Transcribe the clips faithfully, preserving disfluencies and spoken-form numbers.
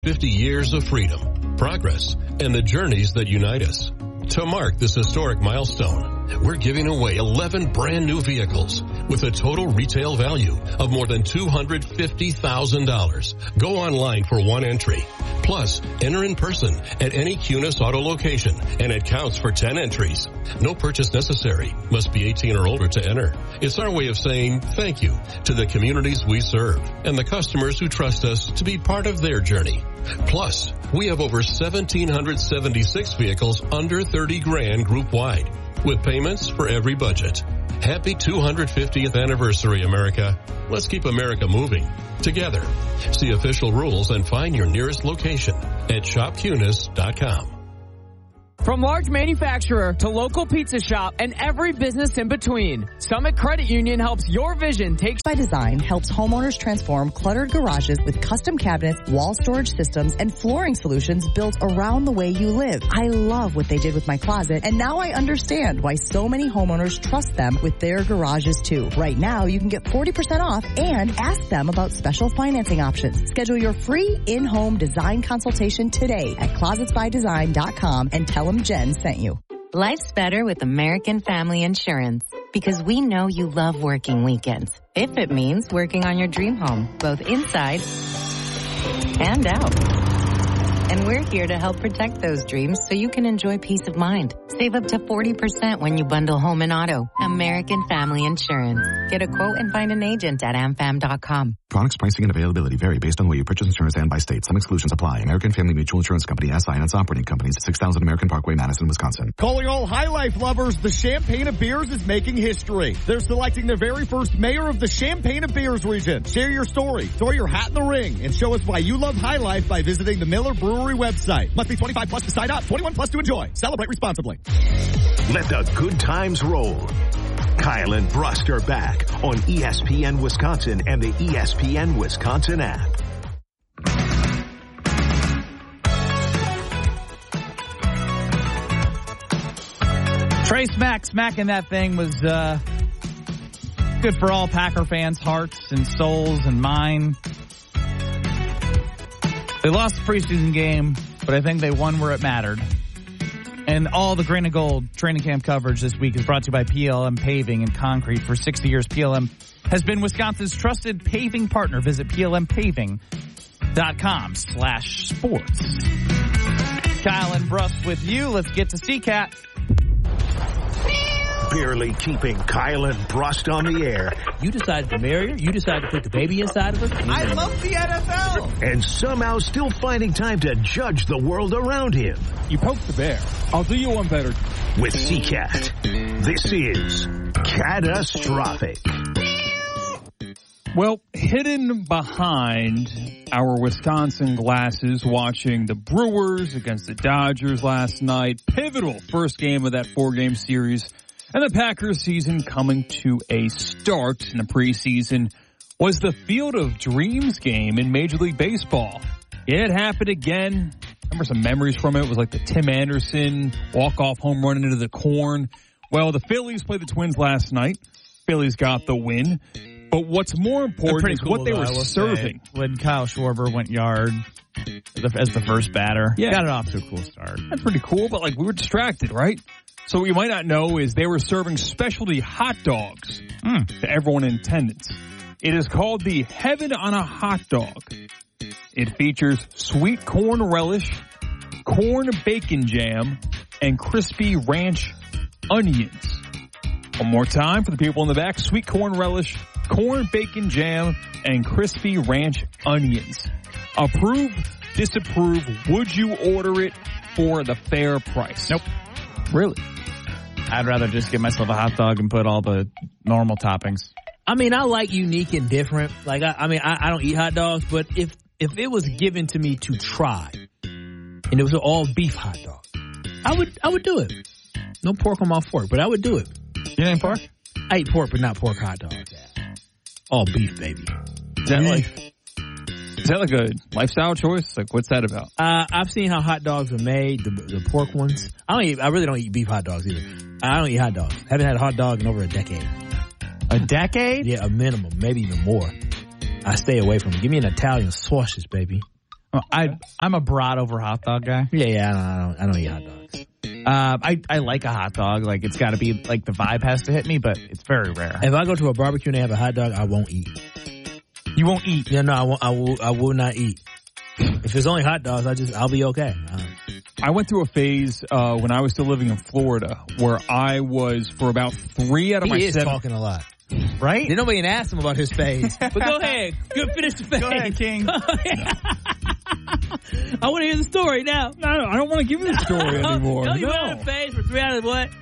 fifty years of freedom, progress, and the journeys that unite us. To mark this historic milestone, we're giving away eleven brand new vehicles with a total retail value of more than two hundred fifty thousand dollars. Go online for one entry. Plus, enter in person at any Cunis Auto location, and it counts for ten entries. No purchase necessary. Must be eighteen or older to enter. It's our way of saying thank you to the communities we serve and the customers who trust us to be part of their journey. Plus, we have over one thousand seven hundred seventy-six vehicles under thirty grand group wide, with payments for every budget. Happy two hundred fiftieth anniversary, America. Let's keep America moving together. See official rules and find your nearest location at shop cunis dot com. From large manufacturer to local pizza shop and every business in between, Summit Credit Union helps your vision take... By Design helps homeowners transform cluttered garages with custom cabinets, wall storage systems, and flooring solutions built around the way you live. I love what they did with my closet, and now I understand why so many homeowners trust them with their garages too. Right now, you can get forty percent off and ask them about special financing options. Schedule your free in-home design consultation today at closets by design dot com and tell them Jen sent you. Life's better with American Family Insurance because we know you love working weekends. If it means working on your dream home, both inside and out. And we're here to help protect those dreams so you can enjoy peace of mind. Save up to forty percent when you bundle home and auto. American Family Insurance. Get a quote and find an agent at am fam dot com. Products, pricing, and availability vary based on the way you purchase insurance and by state. Some exclusions apply. American Family Mutual Insurance Company, S I and its operating companies, six thousand American Parkway, Madison, Wisconsin. Calling all High Life lovers, the Champaign of Beers is making history. They're selecting their very first mayor of the Champaign of Beers region. Share your story, throw your hat in the ring, and show us why you love High Life by visiting the Miller Brewery website. Must be twenty-five plus to sign up, twenty-one plus to enjoy. Celebrate responsibly. Let the good times roll. Kyle and Brust are back on E S P N Wisconsin and the E S P N Wisconsin app. Trey Smack smacking that thing was uh, good for all Packer fans' hearts and souls and mind. They lost the preseason game, but I think they won where it mattered. And all the Grain of Gold training camp coverage this week is brought to you by P L M Paving and Concrete. For sixty years, P L M has been Wisconsin's trusted paving partner. Visit P L M paving dot com slash sports. Kyle and Brust with you. Let's get to C CAT. Barely keeping Kyle and Brust on the air. You decided to marry her. You decided to put the baby inside of her. I love the N F L. And somehow still finding time to judge the world around him. You poked the bear. I'll do you one better. With C CAT, this is Catastrophic. Well, hidden behind our Wisconsin glasses, watching the Brewers against the Dodgers last night, pivotal first game of that four-game series, and the Packers season coming to a start in the preseason, was the Field of Dreams game in Major League Baseball. It happened again. Remember some memories from it. It was like the Tim Anderson walk-off home run into the corn. Well, the Phillies played the Twins last night. Phillies got the win. But what's more important is cool, what they were serving. When Kyle Schwarber went yard as the first batter. Yeah. Got it off to a cool start. That's pretty cool, but like we were distracted, right? So what you might not know is they were serving specialty hot dogs mm. to everyone in attendance. It is called the Heaven on a Hot Dog. It features sweet corn relish, corn bacon jam, and crispy ranch onions. One more time for the people in the back. Sweet corn relish, corn bacon jam, and crispy ranch onions. Approve, disapprove, would you order it for the fair price? Nope. Really? I'd rather just get myself a hot dog and put all the normal toppings. I mean, I like unique and different. Like, I, I mean, I, I don't eat hot dogs, but if if it was given to me to try, and it was an all beef hot dog, I would I would do it. No pork on my fork, but I would do it. You ain't pork? I eat pork, but not pork hot dogs. All beef, baby. Is that like, is that like a lifestyle choice? Like, what's that about? Uh, I've seen how hot dogs are made, the, the pork ones. I don't eat, I really don't eat beef hot dogs either. I don't eat hot dogs. Haven't had a hot dog in over a decade. A decade? Yeah, a minimum, maybe even more. I stay away from it. Give me an Italian sausage, baby. Well, I I'm a brat over hot dog guy. Yeah, yeah, I don't, I don't, I don't eat hot dogs. Uh, I I like a hot dog. Like it's got to be like the vibe has to hit me, but it's very rare. If I go to a barbecue and they have a hot dog, I won't eat. You won't eat? Yeah, no, I won't. I will. I will not eat. If it's only hot dogs, I just I'll be okay. Um, I went through a phase uh, when I was still living in Florida where I was for about three out of he my is seven. talking a lot. Right? Did nobody ask him about his phase? But go ahead. Go finish the phase. Go ahead, King. I want to hear the story now. No, I don't want to give you the story anymore. No, you no. went on a phase for three out of what?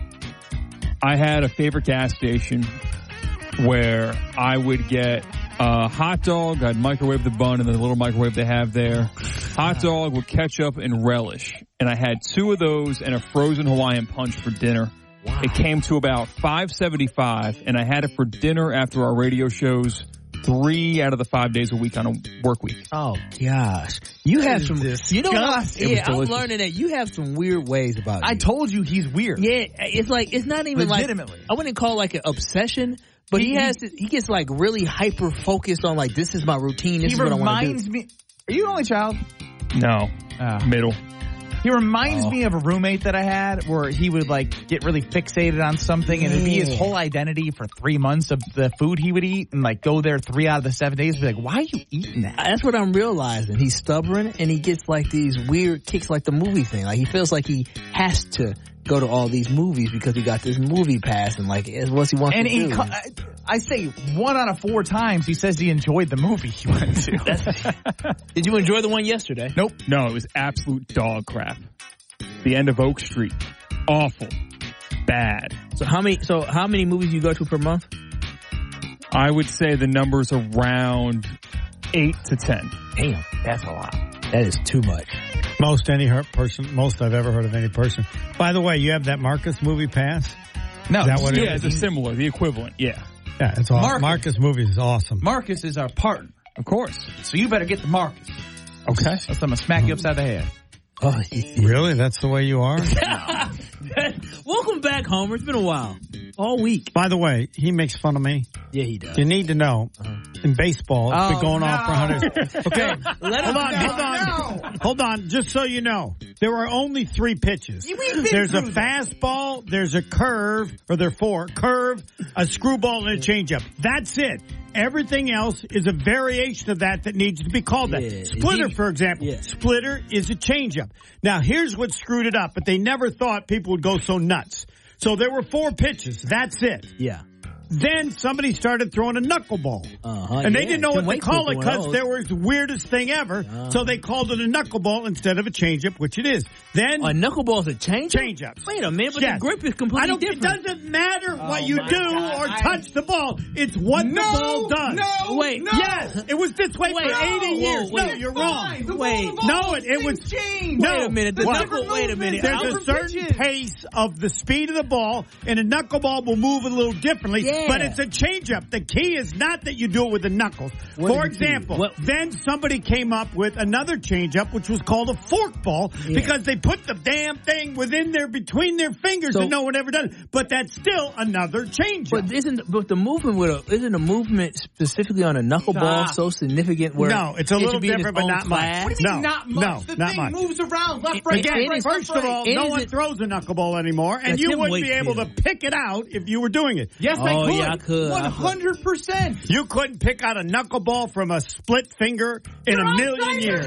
I had a favorite gas station where I would get a hot dog. I'd microwave the bun in the little microwave they have there. Hot dog with ketchup and relish. And I had two of those and a frozen Hawaiian punch for dinner. Wow. It came to about five seventy-five, and I had it for dinner after our radio shows three out of the five days a week on a work week. Oh, gosh. You have some, you know what? It Yeah, I'm learning that you have some weird ways about I you. told you he's weird. Yeah, it's like, it's not even Legitimately. like, I wouldn't call it like an obsession, but he, he has, this, he gets like really hyper focused on like, this is my routine, this He is what I want to do. reminds me, are you an only child? No. Uh, Middle. He reminds Oh. me of a roommate that I had where he would like get really fixated on something and it'd be his whole identity for three months of the food he would eat and like go there three out of the seven days and be like, why are you eating that? That's what I'm realizing. He's stubborn and he gets like these weird kicks like the movie thing. Like he feels like he has to go to all these movies because he got this movie pass and like it's what he wants And to he, do. co- I say one out of four times he says he enjoyed the movie he went to. Did you enjoy the one yesterday? Nope. No, it was absolute dog crap. The end of Oak Street. Awful. Bad. So how many so how many movies you go to per month? I would say the number's around eight to ten. Damn, that's a lot. That is too much. Most any hurt person, most I've ever heard of any person. By the way, you have that Marcus movie pass? No, Is that what it Yeah, is? it's a similar, the equivalent, yeah. Yeah, it's awesome. Marcus. Marcus movies is awesome. Marcus is our partner. Of course. So you better get the Marcus. Okay. Else I'm going to smack you upside the head. Oh, Really? That's the way you are? welcome back, Homer. It's been a while. All week. By the way, he makes fun of me. Yeah, he does. You need to know, in baseball, it's Oh, been going no. on for hundreds. Okay, Let hold him on, know. hold on, hold on. Just so you know, there are only three pitches. There's a fastball, there's a curve, or there are four, curve, a screwball, and a changeup. That's it. Everything else is a variation of that that needs to be called that. Yeah. Splitter, He- for example. Yeah. Splitter is a changeup. Now, here's what screwed it up, but they never thought people would go so nuts. So there were four pitches. That's it. Yeah. Then somebody started throwing a knuckleball. Uh-huh, and they yeah. didn't know Tim what to Wake's call it doing because those. there was the weirdest thing ever. Uh-huh. So they called it a knuckleball instead of a changeup, which it is. Then A knuckleball's a change? Changeups. Wait a minute, but Yes. the grip is completely I don't, different. It doesn't matter what Oh, you my do God. or I- touch the ball. It's what the ball does. No, Wait, no. Yes, it was this way Wait, for eighty whoa, years. wait. no, you're wrong. The Wait. ball No, it, it was changed. no. Wait a minute. The What? knuckle, wait a minute. There's Albert a certain pitches. pace of the speed of the ball, and a knuckleball will move a little differently. Yeah. But it's a changeup. The key is not that you do it with the knuckles. What For is the key? example, What- then somebody came up with another changeup, which was called a forkball, Yeah. because they put the damn thing within their between their fingers, So- and no one ever done it. But that's still another changeup. But isn't but the movement with a isn't a movement specifically on a knuckleball Stop. so significant? Where No, it's a it little should be in different, its but own not much. class? What do you mean, No, not much. no, the not thing much. moves around left, It- right, Again, it left, is- right, first left, of all, right. no is one it- throws a knuckleball anymore, and That's you Tim wouldn't be able to Wakefield. pick it out if you were doing it. Yes, I Oh, could. yeah, I could. One hundred percent. You couldn't pick out a knuckleball from a split finger in a million years.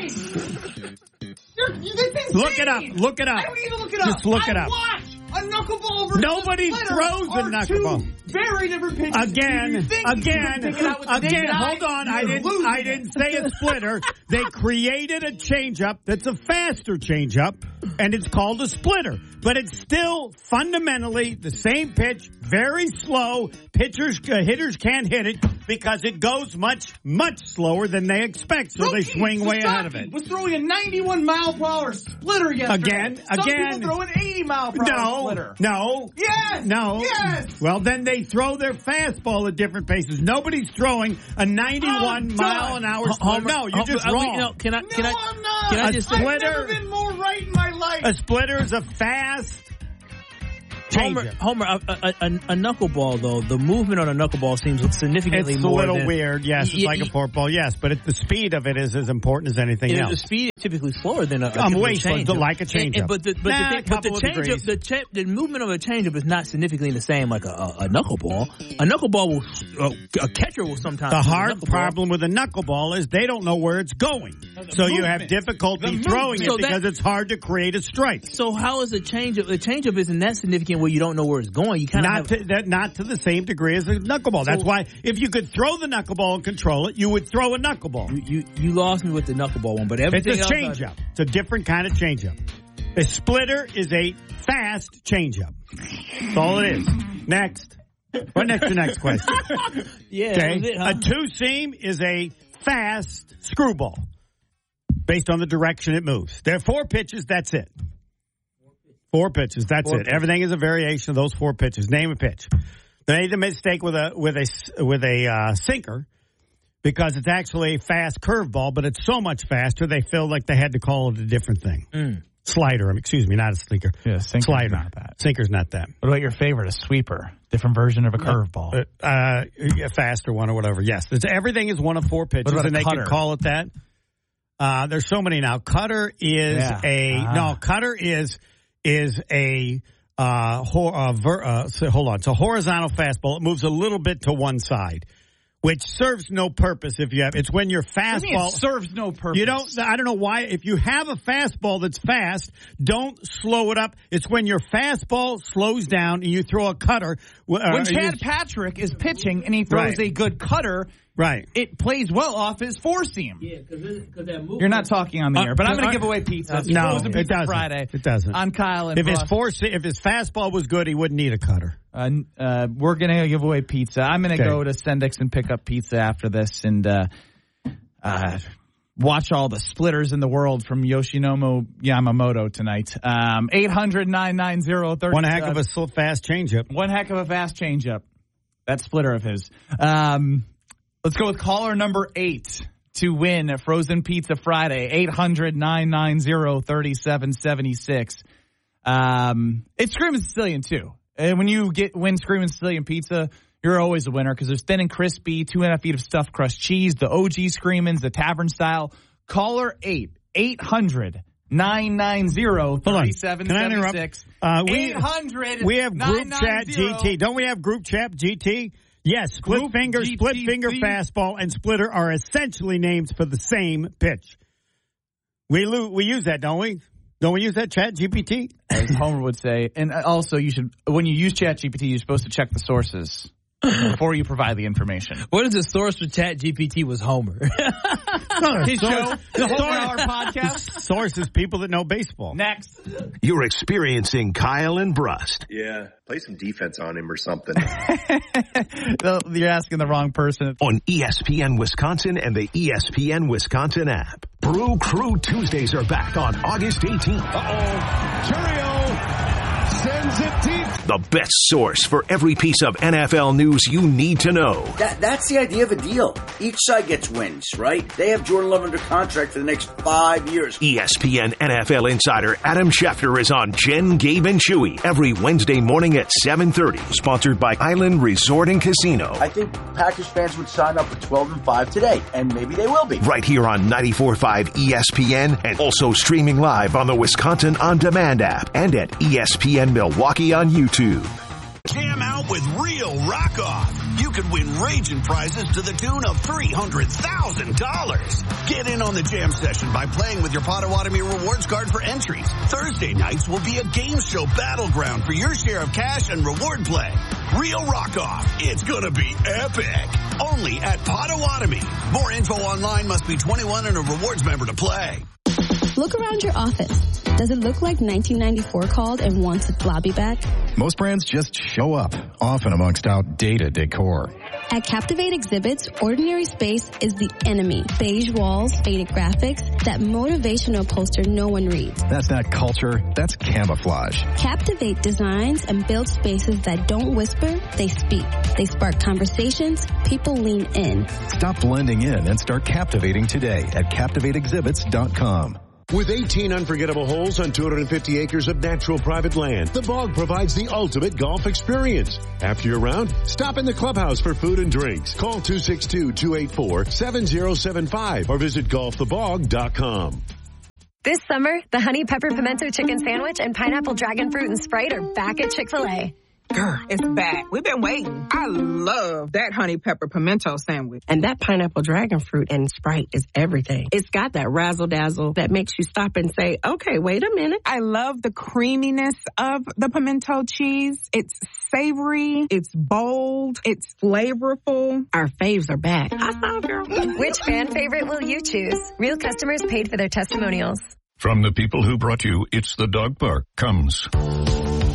Look it up. Look it up. I don't need to look it up. Just look it I up. watch a knuckleball versus Nobody a splitter throws a are knuckleball. Two very different pitches. Again, You think you again, can pick it out with the again, naked eye? hold on. I You're didn't, losing I it. didn't say a splitter. They created a changeup that's a faster changeup, and it's called a splitter. But it's still fundamentally the same pitch, very slow. Pitchers, uh, hitters can't hit it because it goes much, much slower than they expect, so they Rookie swing way ahead of Sasaki it. was throwing a ninety-one mile per hour splitter yesterday. Again, Some again. people throw an eighty mile per hour No, splitter. no. Yes. No. Yes. Well, then they throw their fastball at different paces. Nobody's throwing a ninety-one I'm mile done. an hour Ho- splitter. Homer- No, you're Homer- just I- wrong. No, can I? Can no, I? I'm not. Can I A just? splitter- I've never been more right in my life. A splitter is a fast Homer, Homer, a, a, a, a knuckleball though, the movement on a knuckleball seems significantly it's more. It's a little than, weird, yes. It's y- like y- a forkball, yes, but it, the speed of it is as important as anything it, else. The speed is typically slower than a, a I'm way change slow, like a changeup. But the, but nah, the, thing, but the changeup, the, cha- the movement of a changeup is not significantly the same like a, a, a knuckleball. A knuckleball will, uh, a catcher will sometimes. The hard problem with a knuckleball is they don't know where it's going, no, so movement. You have difficulty the throwing movement. it so because that, it's hard to create a strike. So how is a changeup? The changeup isn't that significant where you don't know where it's going. You kind of not to that, not to the same degree as a knuckleball. That's so, why if you could throw the knuckleball and control it, you would throw a knuckleball. You you, you lost me with the knuckleball one, but everything it's a else changeup. It's a different kind of changeup. A splitter is a fast changeup. That's all it is. Next, what next? The next question. yeah. Okay. It, huh? A two seam is a fast screwball, based on the direction it moves. There are four pitches. That's it. Four pitches. That's four it. Pitches. Everything is a variation of those four pitches. Name a pitch. They made a mistake with a with a with a uh, sinker because it's actually a fast curveball, but it's so much faster they feel like they had to call it a different thing. Mm. Slider. Excuse me, not a sinker. Yeah, sinker's Slider. Not that. Sinker's not that. What about your favorite? A sweeper. Different version of a curveball. Uh, uh, a faster one or whatever. Yes, it's, everything is one of four pitches, and they cutter? can call it that. Uh, there's so many now. Cutter is yeah. a uh-huh. no. Cutter is. is a, uh, hor- uh, ver- uh, so hold on, it's a horizontal fastball. It moves a little bit to one side, which serves no purpose if you have, it's when your fastball. It serves no purpose. You don't, I don't know why, if you have a fastball that's fast, don't slow it up. It's when your fastball slows down and you throw a cutter. Uh, when Chad Patrick is pitching and he throws right. a good cutter. Right. It plays well off his four seam. Yeah, because that movement. You're not talking on the uh, air, but I'm going to give away pizza. Uh, no, pizza it doesn't. Friday. It doesn't. On Kyle and if Ross. his four, if his fastball was good, he wouldn't need a cutter. Uh, uh, we're going to give away pizza. I'm going to okay. go to Sendix and pick up pizza after this and uh, uh, watch all the splitters in the world from Yoshinobu Yamamoto tonight. Um, eight hundred nine nine zero thirty One heck of a fast changeup. One heck of a fast changeup. That splitter of his. Um, let's go with caller number eight to win a Frozen Pizza Friday. eight hundred nine nine zero three seven seven six. Um, it's Screamin' Sicilian, too. And when you get win Screamin' Sicilian Pizza, you're always a winner because there's thin and crispy, two and a half feet of stuffed crust cheese, the O G Screamins, the tavern style. Caller eight, eight hundred nine nine zero three seven seven six. Uh, we, eight hundred we have group chat G T. Don't we have group chat G T? Yes, split group finger, G T, split finger G- fastball, and splitter are essentially names for the same pitch. We lo- we use that, don't we? Don't we use that Chat G P T? As Homer would say. And also, you should when you use Chat G P T, you're supposed to check the sources before you provide the information. What is the source for Chat G P T was Homer. His show, the whole hour podcast. Source is people that know baseball. Next. You're experiencing Kyle and Brust. Yeah, play some defense on him or something. You're asking the wrong person. On E S P N Wisconsin and the E S P N Wisconsin app. Brew Crew Tuesdays are back on August eighteenth. Uh-oh. Churio sends it deep. The best source for every piece of N F L news you need to know. That, that's the idea of a deal. Each side gets wins, right? They have Jordan Love under contract for the next five years. E S P N N F L insider Adam Schefter is on Jen, Gabe, and Chewy every Wednesday morning at seven thirty. Sponsored by Island Resort and Casino. I think Packers fans would sign up for twelve and five today, and maybe they will be. Right here on ninety-four point five E S P N and also streaming live on the Wisconsin On Demand app and at E S P N Milwaukee on YouTube. Jam out with Real Rock Off. You could win raging prizes to the tune of three hundred thousand dollars. Get in on the jam session by playing with your Potawatomi rewards card for entries. Thursday nights will be a game show battleground for your share of cash and reward play. Real Rock Off. It's gonna be epic. Only at Potawatomi. More info online. Must be twenty-one and a rewards member to play. Look around your office. Does it look like nineteen ninety-four called and wants its lobby back? Most brands just show up, often amongst outdated decor. At Captivate Exhibits, ordinary space is the enemy. Beige walls, faded graphics, that motivational poster no one reads. That's not culture, that's camouflage. Captivate designs and builds spaces that don't whisper, they speak. They spark conversations, people lean in. Stop blending in and start captivating today at captivate exhibits dot com. With eighteen unforgettable holes on two hundred fifty acres of natural private land, The Bog provides the ultimate golf experience. After your round, stop in the clubhouse for food and drinks. Call two six two, two eight four, seven zero seven five or visit golf the bog dot com. This summer, the Honey Pepper Pimento Chicken Sandwich and Pineapple Dragon Fruit and Sprite are back at Chick-fil-A. Girl, it's back. We've been waiting. I love that honey pepper pimento sandwich. And that pineapple dragon fruit and Sprite is everything. It's got that razzle dazzle that makes you stop and say, okay, wait a minute. I love the creaminess of the pimento cheese. It's savory. It's bold. It's flavorful. Our faves are back. I saw it, girl. Which fan favorite will you choose? Real customers paid for their testimonials. From the people who brought you It's the Dog Park comes